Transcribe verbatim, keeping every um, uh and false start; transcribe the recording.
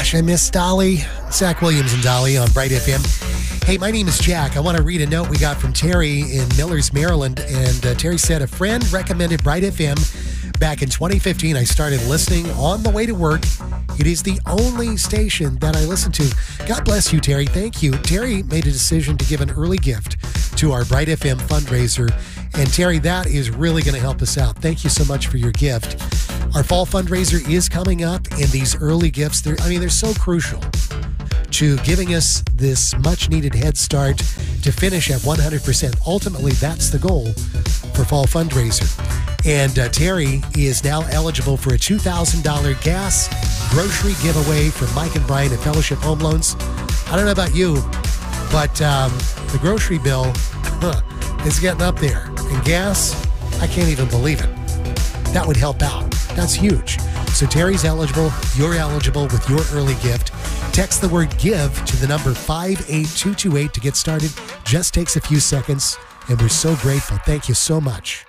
Gosh, I miss Dolly. Zach Williams and Dolly on Bright F M. Hey, my name is Jack. I want to read a note we got from Terry in Millers, Maryland. And uh, Terry said, a friend recommended Bright F M back in twenty fifteen. I started listening on the way to work. It is the only station that I listen to. God bless you, Terry. Thank you. Terry made a decision to give an early gift to our Bright F M fundraiser. And Terry, that is really going to help us out. Thank you so much for your gift. Our fall fundraiser is coming up, and these early gifts, they're, I mean, they're so crucial to giving us this much-needed head start to finish at one hundred percent. Ultimately, that's the goal for fall fundraiser. And uh, Terry is now eligible for a two thousand dollars gas grocery giveaway from Mike and Brian at Fellowship Home Loans. I don't know about you, but um, the grocery bill huh, is getting up there. And gas, I can't even believe it. That would help out. That's huge. So Terry's eligible. You're eligible with your early gift. Text the word GIVE to the number five eight two two eight to get started. Just takes a few seconds, and we're so grateful. Thank you so much.